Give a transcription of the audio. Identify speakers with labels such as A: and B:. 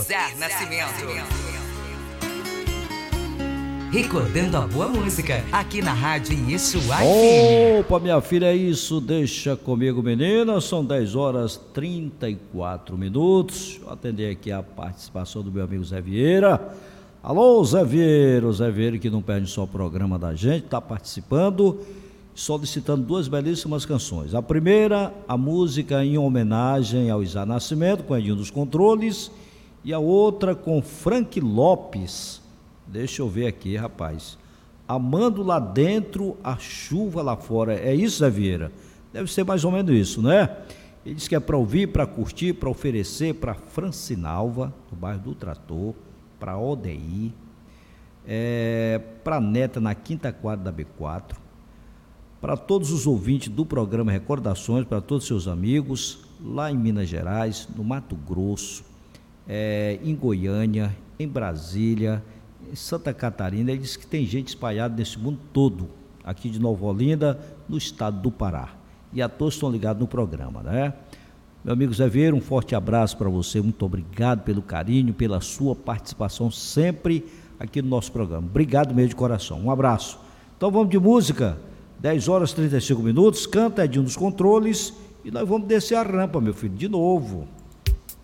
A: Zé Nascimento. Recordando a boa música aqui na Rádio Yeshua FM.
B: Opa, minha filha, é isso. Deixa comigo, menina. São 10h34. Deixa eu atender aqui a participação do meu amigo Zé Vieira. Alô, Zé Vieira. O Zé Vieira, que não perde só o programa da gente, está participando, solicitando duas belíssimas canções. A primeira, a música em homenagem ao Zé Nascimento, com Edinho dos Controles, e a outra com Frank Lopes. Deixa eu ver aqui, rapaz. Amando lá dentro, a chuva lá fora. É isso, Zé Vieira? Deve ser mais ou menos isso, né? Ele disse que é para ouvir, para curtir, para oferecer para Francinalva, do bairro do Trator, para ODI, para Neta na quinta quadra da B4, para todos os ouvintes do programa Recordações, para todos os seus amigos, lá em Minas Gerais, no Mato Grosso, em Goiânia, em Brasília, em Santa Catarina. Ele disse que tem gente espalhada nesse mundo todo, aqui de Nova Olinda, no estado do Pará. E a todos estão ligados no programa, né? Meu amigo Zé Vieira, um forte abraço para você, muito obrigado pelo carinho, pela sua participação sempre aqui no nosso programa. Obrigado mesmo de coração, um abraço. Então vamos de música, 10h35, canta Edinho dos Controles e nós vamos descer a rampa, meu filho, de novo.